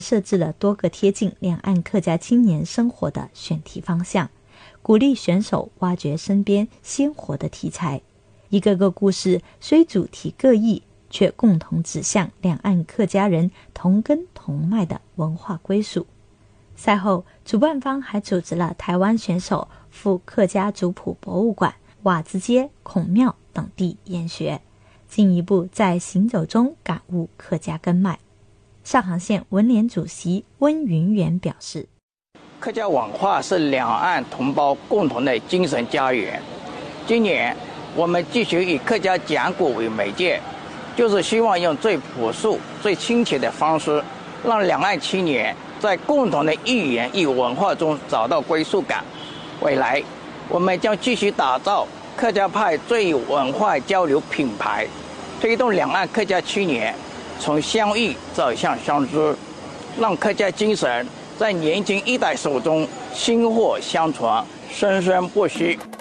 设置了多个贴近两岸客家青年生活的选题方向，鼓励选手挖掘身边鲜活的题材。一个个故事虽主题各异，却共同指向两岸客家人同根同脉的文化归属。赛后，主办方还组织了台湾选手赴客家族谱博物馆、瓦子街、孔庙等地研学，进一步在行走中感悟客家根脉。上杭县文联主席温云元表示， 客家文化是两岸同胞共同的精神家园。今年我们继续以客家讲古为媒介，就是希望用最朴素、最亲切的方式，让两岸青年在共同的语言与文化中找到归属感。未来，我们将继续打造客家派最有文化交流品牌，推动两岸客家青年从相遇走向相知，让客家精神在年轻一代手中薪火相传，生生不息。